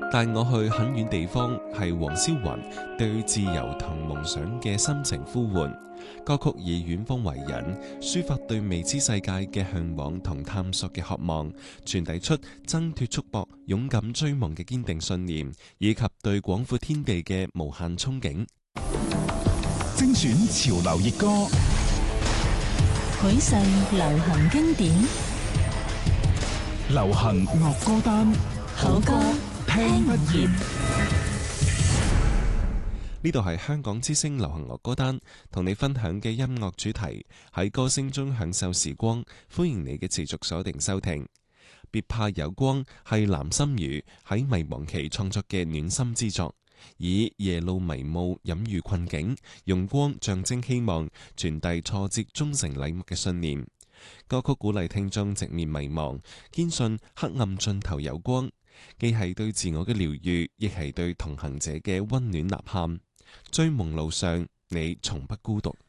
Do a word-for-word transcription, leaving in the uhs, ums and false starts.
帶我去很遠地方，係黃霄雲對自由同夢想嘅深情呼喚。歌曲以遠方為引，抒發對未知世界嘅向往同探索嘅渴望，傳遞出掙脫束縛、勇敢追夢嘅堅定信念，以及對廣闊天地嘅無限憧憬。 精選潮流熱歌， 許世流行經典， 流行樂歌單， 好歌聽不厭。 呢度係香港之聲流行樂歌單，同你分享嘅音樂主題，喺歌聲中享受時光，歡迎你嘅持續鎖定收聽。別怕有光係藍心如喺迷茫期創作嘅暖心之作，以夜路迷霧隱喻困境，用光象徵希望，傳遞挫折終成禮物嘅信念。歌曲鼓勵聽眾直面迷茫，堅信黑暗盡頭有光，既係對自我嘅療愈，亦係對同行者嘅溫暖吶喊。追夢路上，你從不孤獨。